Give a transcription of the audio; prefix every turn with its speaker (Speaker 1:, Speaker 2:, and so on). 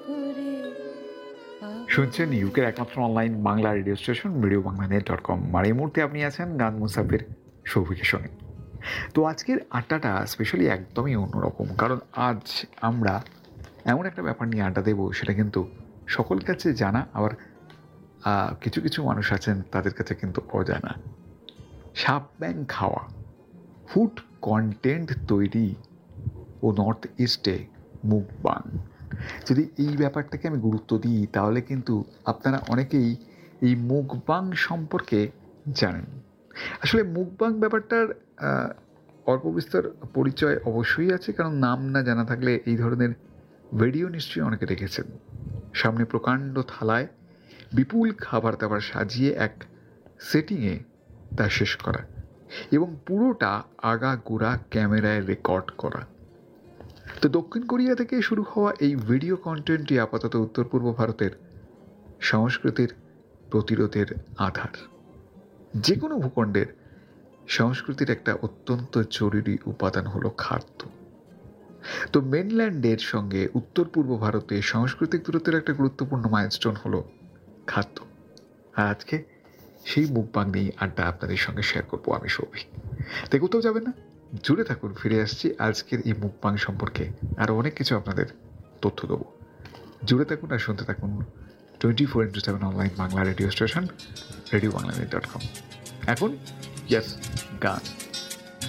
Speaker 1: শুনছেন ইউকের একমাত্র online Bangla radio station RadioBanglaNet.com। আর এই মুহূর্তে আপনি আছেন গান মুসাফির সৌভিকের সঙ্গে। তো আজকের আড্ডাটা স্পেশালি একদমই অন্যরকম, কারণ আজ আমরা এমন একটা ব্যাপার নিয়ে আড্ডা দেবো, সেটা কিন্তু সকল কাছে জানা, আবার কিছু কিছু মানুষ আছেন তাদের কাছে কিন্তু অজানা। সাপ ব্যাং খাওয়া, ফুড কন্টেন্ট তৈরি ও নর্থ ইস্টে মুকবাং। যদি এই ব্যাপারটাকে আমি গুরুত্ব দিই, তাহলে কিন্তু আপনারা অনেকেই এই মুকবাং সম্পর্কে জানেন। আসলে মুকবাং ব্যাপারটার অল্প বিস্তর পরিচয় অবশ্যই আছে, কারণ নাম না জানা থাকলে এই ধরনের ভিডিও নিশ্চয়ই অনেকে দেখেছেন। সামনে প্রকাণ্ড থালায় বিপুল খাবার দাবার সাজিয়ে এক সেটিংয়ে তা শেষ করা, এবং পুরোটা আগাগোড়া ক্যামেরায় রেকর্ড করা। তো দক্ষিণ কোরিয়া থেকে শুরু হওয়া এই ভিডিও কন্টেন্টটি আপাতত উত্তর পূর্ব ভারতের সংস্কৃতির প্রতিরোধের আধার। যে কোনো ভূখণ্ডের সংস্কৃতির একটা অত্যন্ত জরুরি উপাদান হলো খাদ্য। তো মেনল্যান্ডের সঙ্গে উত্তর পূর্ব ভারতে সাংস্কৃতিক দূরত্বের একটা গুরুত্বপূর্ণ মাইলস্টোন হলো খাদ্য। আর আজকে সেই মুকবাং নিয়েই আড্ডা আপনাদের সঙ্গে শেয়ার করবো আমি, সৌভিক। তাই কোথাও যাবেন না, জুড়ে থাকুন। ফিরে আসছি আজকের এই মুকবাং সম্পর্কে আরও অনেক কিছু আপনাদের তথ্য দেবো। জুড়ে থাকুন আর শুনতে থাকুন 24x7 online Bangla radio station RadioBanglaNet.com। এখন ইয়াস গান।